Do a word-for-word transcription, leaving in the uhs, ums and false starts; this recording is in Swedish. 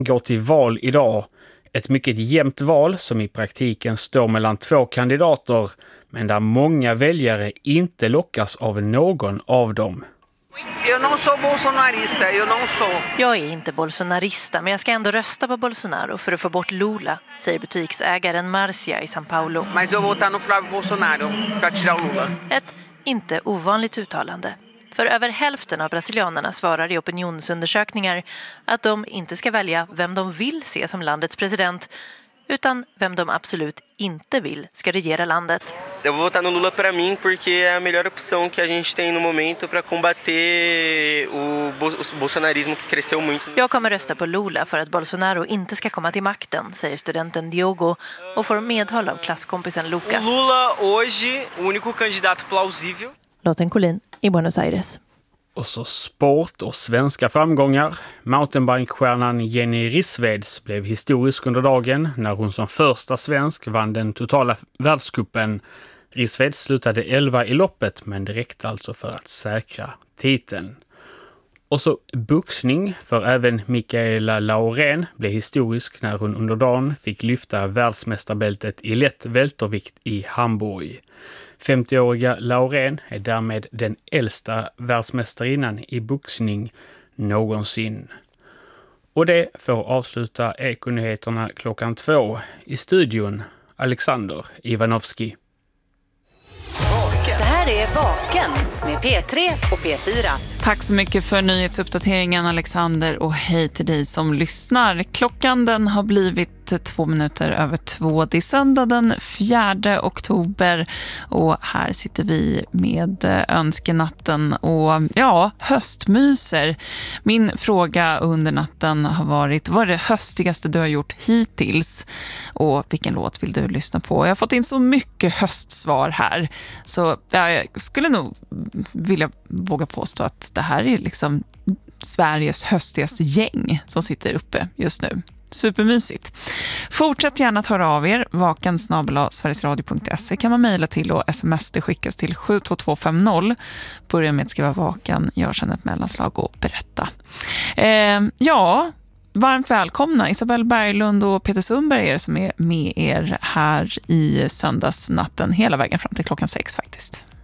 går till val idag. Ett mycket jämnt val som i praktiken står mellan två kandidater, men där många väljare inte lockas av någon av dem. Jag não sou bolsonarista, eu não sou. Jag är inte bolsonarista, men jag ska ändå rösta på Bolsonaro för att få bort Lula, säger butiksägaren Marcia i São Paulo. Mas eu vou votar no Flávio Bolsonaro para tirar o Lula. Ett inte ovanligt uttalande. För över hälften av brasilianerna svarar i opinionsundersökningar att de inte ska välja vem de vill se som landets president, utan vem de absolut inte vill ska regera landet. Jag vill vota no Lula para mim porque é a melhor opção que a gente tem no momento para combater o bolsonarismo que cresceu muito. Jag kommer rösta på Lula för att Bolsonaro inte ska komma till makten, säger studenten Diogo och får medhåll av klasskompisen Lucas. Lula hoje, o único candidato plausível. Lotten Collin i Buenos Aires. Och så sport och svenska framgångar. Mountainbikestjärnan Jenny Rissveds blev historisk under dagen när hon som första svensk vann den totala världscupen. Rissveds slutade elva i loppet, men det räckte alltså för att säkra titeln. Och så boxning, för även Mikaela Laurén blev historisk när hon under dagen fick lyfta världsmästarbältet i lätt vältervikt i Hamburg. femtioåriga Laurén är därmed den äldsta världsmästarinnan i boxning någonsin. Och det får avsluta Ekonyheterna klockan två. I studion Alexander Ivanovski. Det här är Vaken med P tre och P fyra. Tack så mycket för nyhetsuppdateringen Alexander, och hej till dig som lyssnar. Klockan den har blivit två minuter över två. Det är söndag den fjärde oktober och här sitter vi med önskenatten och ja, höstmyser. Min fråga under natten har varit: vad är det höstigaste du har gjort hittills? Och vilken låt vill du lyssna på? Jag har fått in så mycket höstsvar här, så jag skulle nog vilja våga påstå att det här är liksom Sveriges höstigaste gäng som sitter uppe just nu. Supermysigt. Fortsätt gärna att höra av er. vaken snabel-a sverigesradio punkt se kan man mejla till, och sms det skickas till sju två två fem noll. Börja med att skriva vaken, gör sedan ett mellanslag och berätta. Eh, ja, varmt välkomna. Isabel Berglund och Peter Sundberg är som är med er här i söndagsnatten hela vägen fram till klockan sex faktiskt.